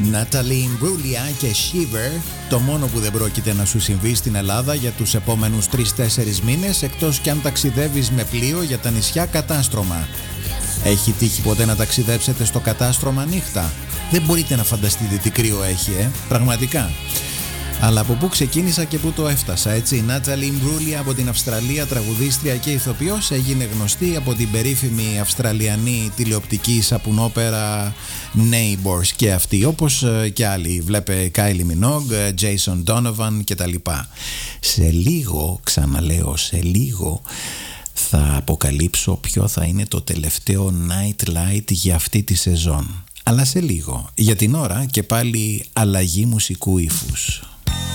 Νάταλι Ιμπρούλια και Shiver, το μόνο που δεν πρόκειται να σου συμβεί στην Ελλάδα για τους επόμενους 3-4 μήνες, εκτός κι αν ταξιδεύεις με πλοίο για τα νησιά Κατάστρωμα. Έχει τύχει ποτέ να ταξιδέψετε στο Κατάστρωμα νύχτα? Δεν μπορείτε να φανταστείτε τι κρύο έχει, πραγματικά. Αλλά από πού ξεκίνησα και πού το έφτασα, έτσι? Η Νάταλι Ιμπρούλια από την Αυστραλία, τραγουδίστρια και ηθοποιός, έγινε γνωστή από την περίφημη αυστραλιανή τηλεοπτική σαπουνόπερα Neighbours και αυτή, όπως και άλλοι. Βλέπε Kylie Minogue, Jason Donovan κτλ. Σε λίγο, ξαναλέω, σε λίγο θα αποκαλύψω ποιο θα είναι το τελευταίο Night Light για αυτή τη σεζόν. Αλλά σε λίγο. Για την ώρα και πάλι αλλαγή μουσικού ύφους.